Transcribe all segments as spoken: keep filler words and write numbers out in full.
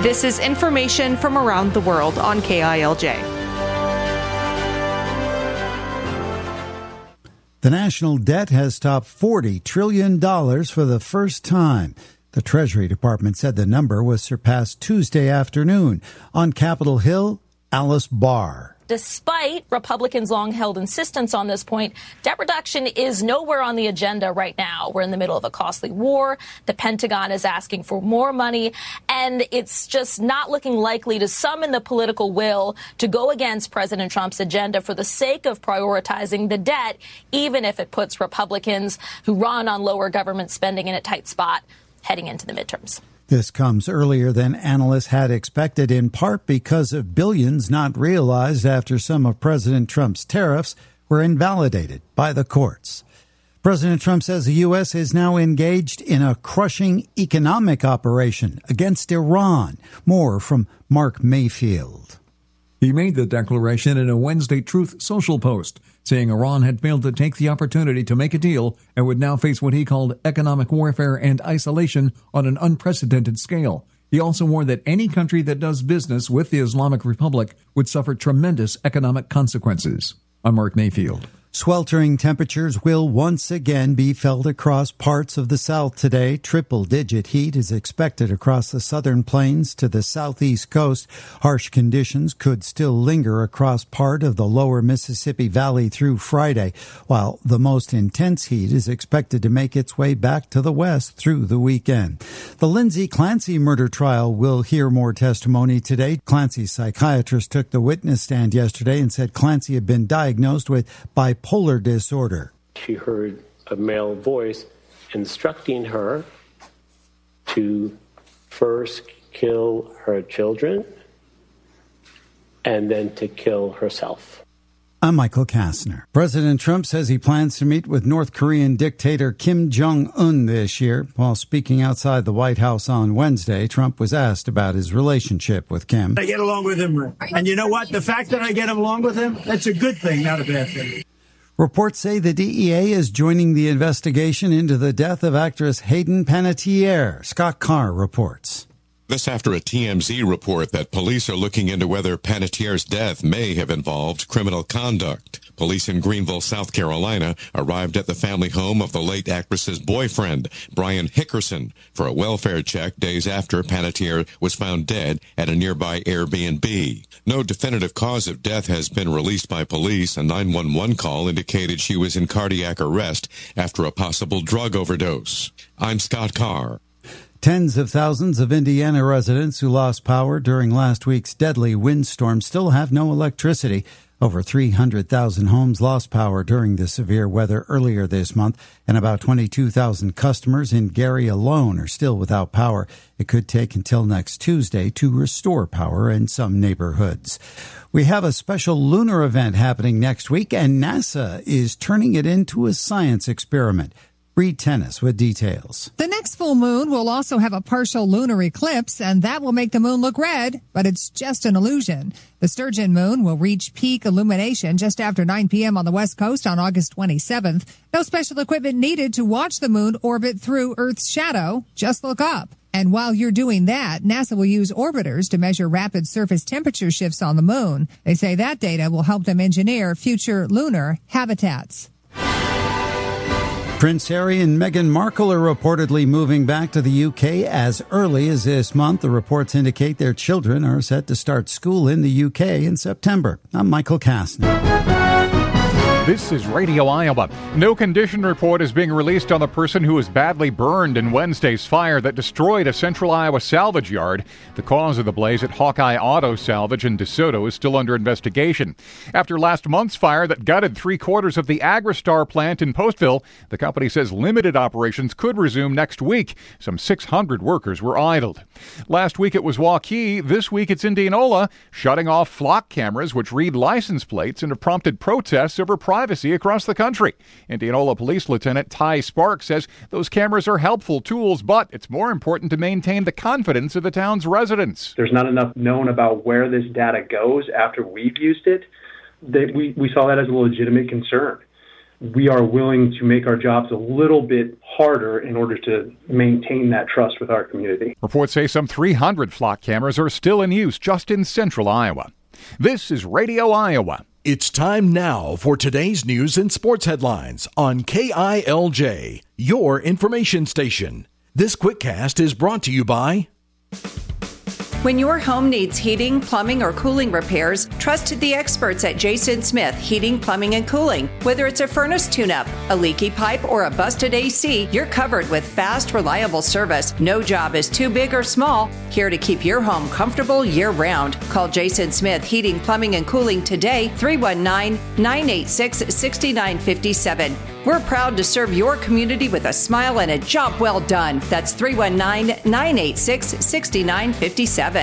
This is information from around the world on K I L J. The national debt has topped forty trillion dollars for the first time. The Treasury Department said the number was surpassed Tuesday afternoon. On Capitol Hill, Alice Barr. Despite Republicans' long-held insistence on this point, debt reduction is nowhere on the agenda right now. We're in the middle of a costly war. The Pentagon is asking for more money, and it's just not looking likely to summon the political will to go against President Trump's agenda for the sake of prioritizing the debt, even if it puts Republicans who run on lower government spending in a tight spot heading into the midterms. This comes earlier than analysts had expected, in part because of billions not realized after some of President Trump's tariffs were invalidated by the courts. President Trump says the U S is now engaged in a crushing economic operation against Iran. More from Mark Mayfield. He made the declaration in a Wednesday Truth Social post, saying Iran had failed to take the opportunity to make a deal and would now face what he called economic warfare and isolation on an unprecedented scale. He also warned that any country that does business with the Islamic Republic would suffer tremendous economic consequences. I'm Mark Mayfield. Sweltering temperatures will once again be felt across parts of the South today. Triple-digit heat is expected across the southern plains to the southeast coast. Harsh conditions could still linger across part of the lower Mississippi Valley through Friday, while the most intense heat is expected to make its way back to the west through the weekend. The Lindsay Clancy murder trial will hear more testimony today. Clancy's psychiatrist took the witness stand yesterday and said Clancy had been diagnosed with bipolar Polar disorder. She heard a male voice instructing her to first kill her children and then to kill herself. I'm Michael Kastner. President Trump says he plans to meet with North Korean dictator Kim Jong-un this year. While speaking outside the White House on Wednesday, Trump was asked about his relationship with Kim. I get along with him. And you know what? The fact that I get along with him, that's a good thing, not a bad thing. Reports say the D E A is joining the investigation into the death of actress Hayden Panettiere. Scott Carr reports. This after a T M Z report that police are looking into whether Panettiere's death may have involved criminal conduct. Police in Greenville, South Carolina, arrived at the family home of the late actress's boyfriend, Brian Hickerson, for a welfare check days after Panettiere was found dead at a nearby Airbnb. No definitive cause of death has been released by police. A nine one one call indicated she was in cardiac arrest after a possible drug overdose. I'm Scott Carr. Tens of thousands of Indiana residents who lost power during last week's deadly windstorm still have no electricity. Over three hundred thousand homes lost power during the severe weather earlier this month, and about twenty-two thousand customers in Gary alone are still without power. It could take until next Tuesday to restore power in some neighborhoods. We have a special lunar event happening next week, and NASA is turning it into a science experiment. Reed Tennis with details. The next full moon will also have a partial lunar eclipse, and that will make the moon look red, but it's just an illusion. The Sturgeon moon will reach peak illumination just after nine p.m. on the west coast on August twenty-seventh. No special equipment needed to watch the moon orbit through Earth's shadow. Just look up. And while you're doing that, NASA will use orbiters to measure rapid surface temperature shifts on the moon. They say that data will help them engineer future lunar habitats. Prince Harry and Meghan Markle are reportedly moving back to the U K as early as this month. The reports indicate their children are set to start school in the U K in September. I'm Michael Kastner. This is Radio Iowa. No condition report is being released on the person who was badly burned in Wednesday's fire that destroyed a central Iowa salvage yard. The cause of the blaze at Hawkeye Auto Salvage in DeSoto is still under investigation. After last month's fire that gutted three quarters of the Agristar plant in Postville, the company says limited operations could resume next week. Some six hundred workers were idled. Last week it was Waukee. This week it's Indianola, shutting off flock cameras which read license plates and have prompted protests over privacy across the country. Indianola Police Lieutenant Ty Sparks says those cameras are helpful tools, but it's more important to maintain the confidence of the town's residents. There's not enough known about where this data goes after we've used it. That we, we saw that as a legitimate concern. we are willing to make our jobs a little bit harder in order to maintain that trust with our community. Reports say some three hundred flock cameras are still in use just in central Iowa. This is Radio Iowa. It's time now for today's news and sports headlines on K I L J, your information station. This QuickCast is brought to you by... When your home needs heating, plumbing, or cooling repairs, trust the experts at Jason Smith Heating, Plumbing, and Cooling. Whether it's a furnace tune-up, a leaky pipe, or a busted A C, you're covered with fast, reliable service. No job is too big or small. Here to keep your home comfortable year-round. Call Jason Smith Heating, Plumbing, and Cooling today, three one nine, nine eight six, six nine five seven. We're proud to serve your community with a smile and a job well done. That's three one nine, nine eight six, six nine five seven.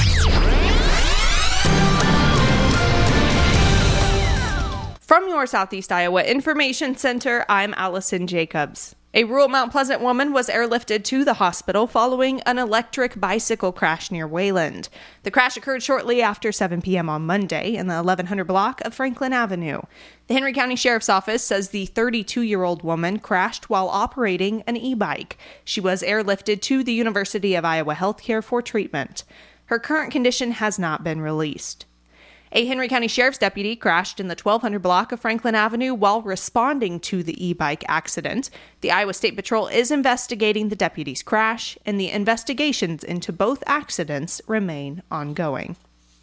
From your Southeast Iowa Information Center, I'm Allison Jacobs. A rural Mount Pleasant woman was airlifted to the hospital following an electric bicycle crash near Wayland. The crash occurred shortly after seven p.m. on Monday in the eleven hundred block of Franklin Avenue. The Henry County Sheriff's Office says the thirty-two-year-old woman crashed while operating an e-bike. She was airlifted to the University of Iowa Healthcare for treatment. Her current condition has not been released. A Henry County Sheriff's deputy crashed in the twelve hundred block of Franklin Avenue while responding to the e-bike accident. The Iowa State Patrol is investigating the deputy's crash, and the investigations into both accidents remain ongoing.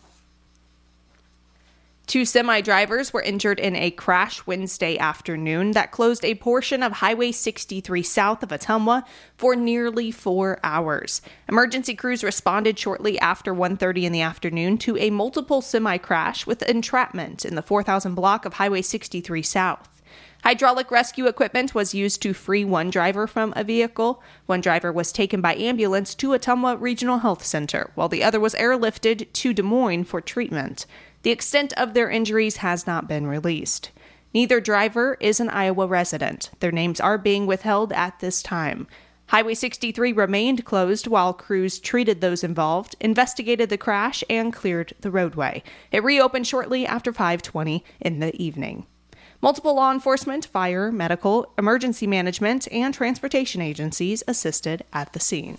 Two semi-drivers were injured in a crash Wednesday afternoon that closed a portion of Highway sixty-three south of Ottumwa for nearly four hours. Emergency crews responded shortly after one thirty in the afternoon to a multiple semi-crash with entrapment in the four thousand block of Highway sixty-three south. Hydraulic rescue equipment was used to free one driver from a vehicle. One driver was taken by ambulance to Ottumwa Regional Health Center, while the other was airlifted to Des Moines for treatment. The extent of their injuries has not been released. Neither driver is an Iowa resident. Their names are being withheld at this time. Highway sixty-three remained closed while crews treated those involved, investigated the crash, and cleared the roadway. It reopened shortly after five twenty in the evening. Multiple law enforcement, fire, medical, emergency management, and transportation agencies assisted at the scene.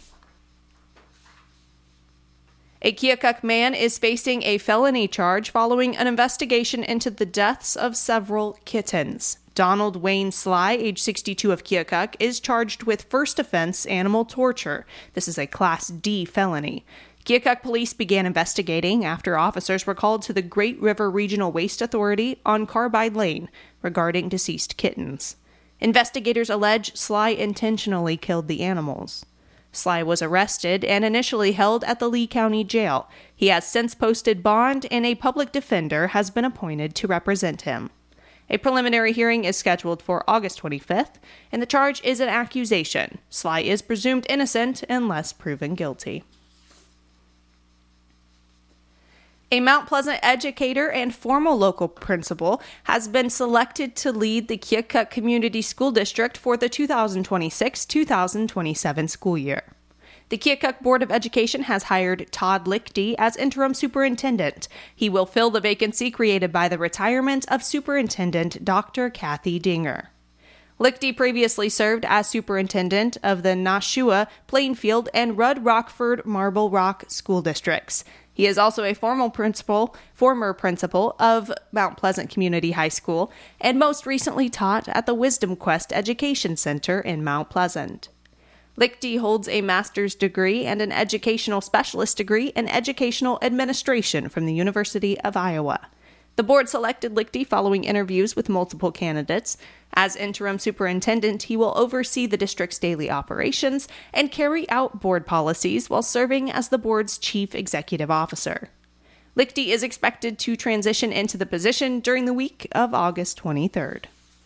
A Keokuk man is facing a felony charge following an investigation into the deaths of several kittens. Donald Wayne Sly, age sixty-two of Keokuk, is charged with first offense animal torture. This is a Class D felony. Keokuk police began investigating after officers were called to the Great River Regional Waste Authority on Carbide Lane regarding deceased kittens. Investigators allege Sly intentionally killed the animals. Sly was arrested and initially held at the Lee County Jail. He has since posted bond, and a public defender has been appointed to represent him. A preliminary hearing is scheduled for August twenty-fifth, and the charge is an accusation. Sly is presumed innocent unless proven guilty. A Mount Pleasant educator and former local principal has been selected to lead the Keokuk Community School District for the two thousand twenty-six two thousand twenty-seven school year. The Keokuk Board of Education has hired Todd Lichty as interim superintendent. He will fill the vacancy created by the retirement of Superintendent Doctor Kathy Dinger. Lichty previously served as superintendent of the Nashua, Plainfield, and Rudd Rockford Marble Rock school districts. He is also a former principal, former principal of Mount Pleasant Community High School, and most recently taught at the Wisdom Quest Education Center in Mount Pleasant. Lichty holds a master's degree and an educational specialist degree in educational administration from the University of Iowa. The board selected Lichty following interviews with multiple candidates. As interim superintendent, he will oversee the district's daily operations and carry out board policies while serving as the board's chief executive officer. Lichty is expected to transition into the position during the week of August twenty-third.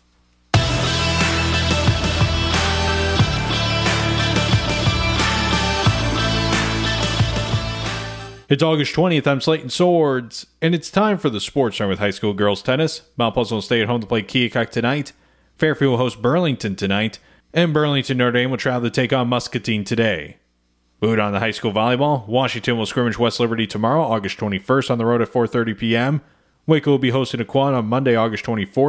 It's August twentieth, I'm Slayton Swords, and it's time for the Sports Center with high school girls tennis. Mount Pleasant will stay at home to play Keokuk tonight. Fairfield will host Burlington tonight, and Burlington Notre Dame will travel to take on Muscatine today. Moving on to high school volleyball, Washington will scrimmage West Liberty tomorrow, August twenty-first, on the road at four thirty p.m. Waco will be hosting Aquan on Monday, August twenty-fourth.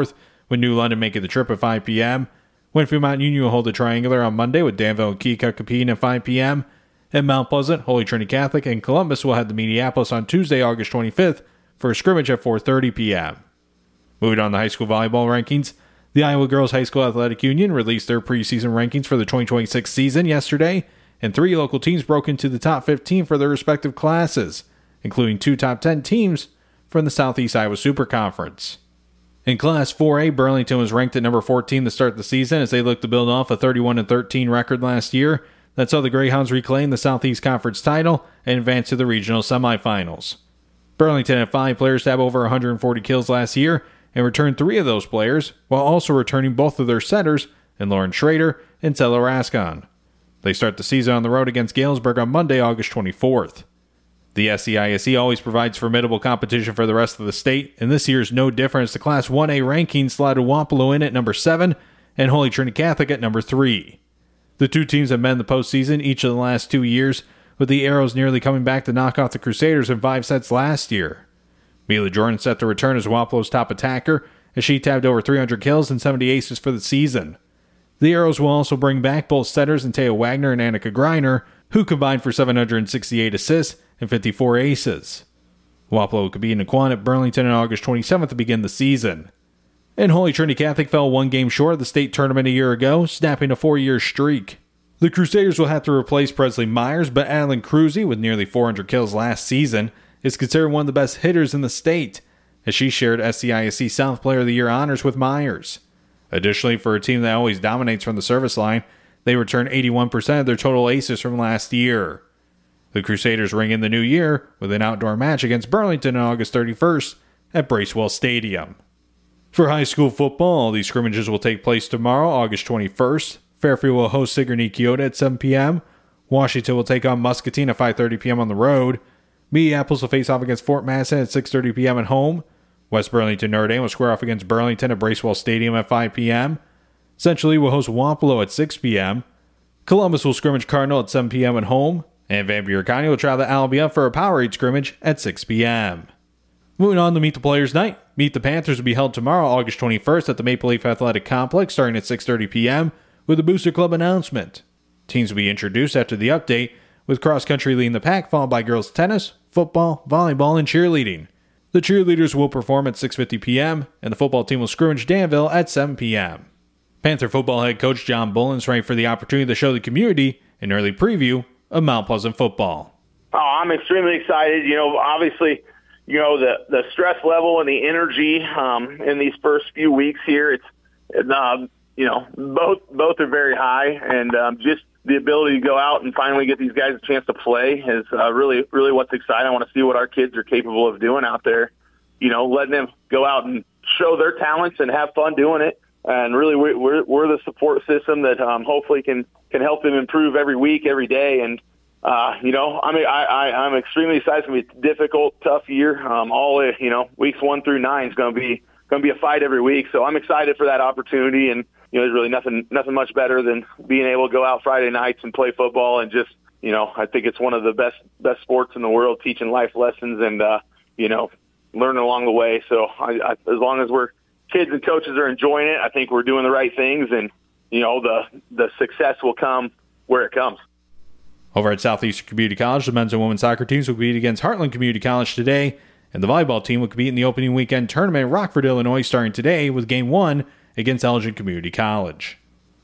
with New London making the trip at five p.m. Winfield Mount Union will hold a triangular on Monday with Danville and Keokuk competing at five p.m. At Mount Pleasant, Holy Trinity Catholic and Columbus will head to Minneapolis on Tuesday, August twenty-fifth for a scrimmage at four thirty p.m. Moving on to high school volleyball rankings, the Iowa Girls High School Athletic Union released their preseason rankings for the twenty twenty-six season yesterday, and three local teams broke into the top fifteen for their respective classes, including two top ten teams from the Southeast Iowa Super Conference. In Class four A, Burlington was ranked at number fourteen to start the season as they looked to build off a thirty-one and thirteen record last year. That saw the Greyhounds reclaim the Southeast Conference title and advance to the regional semifinals. Burlington had five players to have over one hundred forty kills last year and returned three of those players, while also returning both of their setters in Lauren Schrader and Tella Rascon. They start the season on the road against Galesburg on Monday, August twenty-fourth. The S C I S E always provides formidable competition for the rest of the state, and this year is no different as the Class one A rankings slotted Wapello in at number seven and Holy Trinity Catholic at number three. The two teams have met in the postseason each of the last two years, with the Arrows nearly coming back to knock off the Crusaders in five sets last year. Mila Jordan set to return as Wapello's top attacker, as she tabbed over three hundred kills and seventy aces for the season. The Arrows will also bring back both setters Taya Wagner and Annika Greiner, who combined for seven hundred sixty-eight assists and fifty-four aces. Wapello will compete in Aquan at Burlington on August twenty-seventh to begin the season. And Holy Trinity Catholic fell one game short of the state tournament a year ago, snapping a four-year streak. The Crusaders will have to replace Presley Myers, but Adeline Cruzy, with nearly four hundred kills last season, is considered one of the best hitters in the state, as she shared S C I S E South Player of the Year honors with Myers. Additionally, for a team that always dominates from the service line, they return eighty-one percent of their total aces from last year. The Crusaders ring in the new year with an outdoor match against Burlington on August thirty-first at Bracewell Stadium. For high school football, these scrimmages will take place tomorrow, August twenty-first. Fairfield will host Sigourney Keota at seven p.m. Washington will take on Muscatine at five thirty p.m. on the road. Minneapolis will face off against Fort Madison at six thirty p.m. at home. West Burlington Notre Dame will square off against Burlington at Bracewell Stadium at five p.m. Central Lee will host Wapello at six p.m. Columbus will scrimmage Cardinal at seven p.m. at home. And Van Buren County will travel to Albion for a Powerade scrimmage at six p.m. Moving on to Meet the Players Night. Meet the Panthers will be held tomorrow, August twenty-first at the Maple Leaf Athletic Complex starting at six thirty p.m. with a Booster Club announcement. Teams will be introduced after the update, with cross-country leading the pack, followed by girls tennis, football, volleyball, and cheerleading. The cheerleaders will perform at six fifty p.m., and the football team will scrimmage Danville at seven p.m. Panther football head coach John Bullens ready for the opportunity to show the community an early preview of Mount Pleasant football. Oh, I'm extremely excited. You know, obviously, you know, the, the stress level and the energy um, in these first few weeks here, it's, it, uh, you know, both both are very high, and um, just the ability to go out and finally get these guys a chance to play is uh, really, really what's exciting. I want to see what our kids are capable of doing out there, you know, letting them go out and show their talents and have fun doing it. And really, we're, we're the support system that um, hopefully can, can help them improve every week, every day. And, uh, you know, I mean, I, I, I'm extremely excited. It's going to be a difficult, tough year. Um, all, you know, weeks one through nine is going to be going to be a fight every week. So I'm excited for that opportunity. And, you know, there's really nothing nothing much better than being able to go out Friday nights and play football. And just, you know, I think it's one of the best best sports in the world, teaching life lessons and, uh, you know, learning along the way. So I, I, as long as we're kids and coaches are enjoying it, I think we're doing the right things, and you know the the success will come where it comes. Over at Southeastern Community College, the men's and women's soccer teams will compete against Heartland Community College today, and the volleyball team will compete in the opening weekend tournament in Rockford, Illinois, starting today with Game One against Elgin Community College.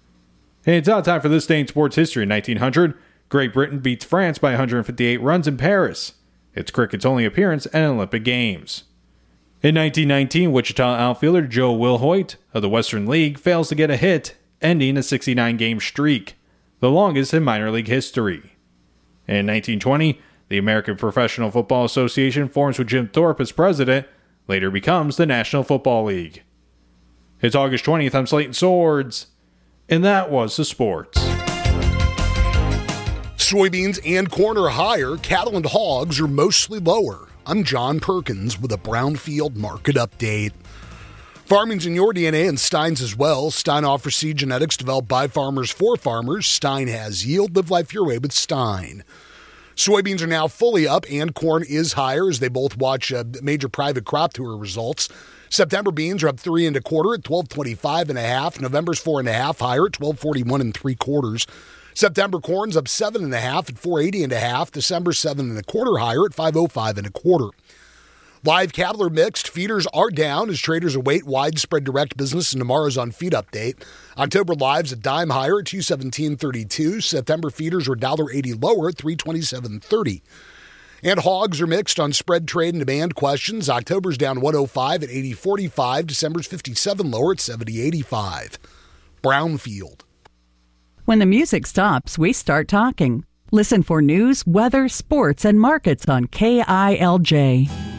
Hey, it's out time for this day in sports history. In nineteen hundred, Great Britain beats France by one hundred fifty-eight runs in Paris. It's cricket's only appearance at an Olympic Games. In nineteen nineteen, Wichita outfielder Joe Wilhoit of the Western League fails to get a hit, ending a sixty-nine game streak, the longest in minor league history. In nineteen twenty, the American Professional Football Association forms with Jim Thorpe as president, later becomes the National Football League. It's August twentieth, I'm Slayton Swords, and that was the sports. Soybeans and corn are higher, cattle and hogs are mostly lower. I'm John Perkins with a Brownfield Market Update. Farming's in your D N A and Stein's as well. Stein offers seed genetics developed by farmers for farmers. Stein has yield. Live life your way with Stein. Soybeans are now fully up and corn is higher as they both watch uh, major private crop tour results. September beans are up three and a quarter at twelve twenty-five and a half. November's four and a half higher at twelve forty-one and three quarters. September corn's up seven and a half at four eighty and a half. December seven and a quarter higher at five oh five and a quarter. Live cattle are mixed. Feeders are down as traders await widespread direct business in tomorrow's on feed update. October lives a dime higher at two seventeen thirty-two. September feeders are one dollar eighty lower at three twenty-seven thirty. And hogs are mixed on spread trade and demand questions. October's down one oh five at eighty forty-five. December's fifty-seven lower at seventy eighty-five. Brownfield. When the music stops, we start talking. Listen for news, weather, sports, and markets on K I L J.